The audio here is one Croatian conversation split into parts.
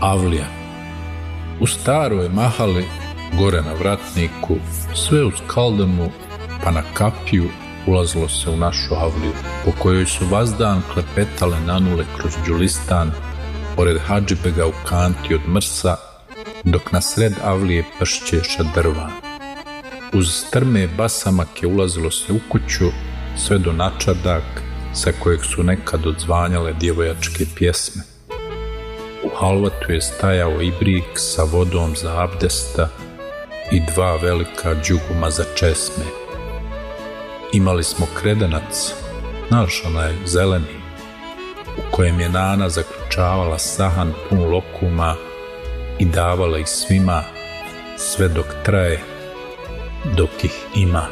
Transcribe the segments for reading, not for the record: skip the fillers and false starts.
Avlija. U staroj mahali, gore na vratniku, sve uz kaldrmu pa na kapiju ulazilo se u našu avliju, po kojoj su vazdan klepetale nanule kroz đulistan, pored hadžibega u kanti od mrsa, dok na sred avlije pršće šadrvan. Uz strme basamake ulazilo se u kuću, sve do načardak, sa kojeg su nekad odzvanjale djevojačke pjesme. U halvatu je stajao ibrik sa vodom za abdesta i dva velika đuguma za česme. Imali smo kredenac, naš onaj zeleni, u kojem je nana zaključavala sahan pun lokuma i davala ih svima, sve dok traje, dok ih ima.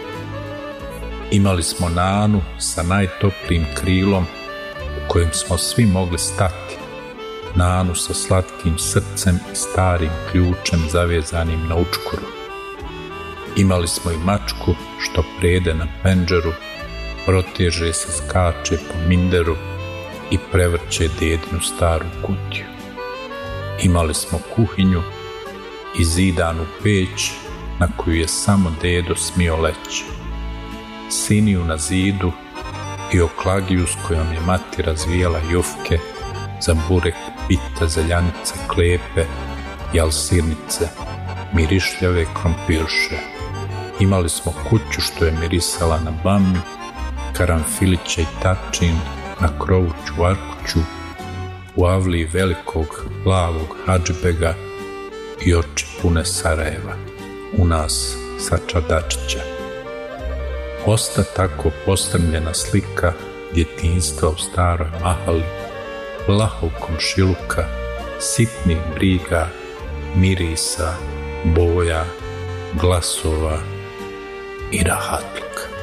Imali smo nanu sa najtoplijim krilom u kojem smo svi mogli stati, nanu sa slatkim srcem i starim ključem zavezanim na učkuru. Imali smo i mačku što prede na pendžeru, proteže se, skače po minderu i prevrće dedinu staru kutiju. Imali smo kuhinju i zidanu peć na koju je samo dedo smio leći, siniju na zidu i oklagiju s kojom je mati razvijala jufke za burek, pita, zeljanice, klepe, jalsirnice, mirišljave krompirše. Imali smo kuću što je mirisala na bamju, karanfilića i tačin, na krovu čuvarkuću, u avliji velikog plavog hadžbega i oči pune Sarajeva, u nas sa Čadačića. Osta tako postrmljena slika djetinjstva u staroj mahali, plahog komšiluka, sitnih briga, mirisa, boja, glasova i rahatluka.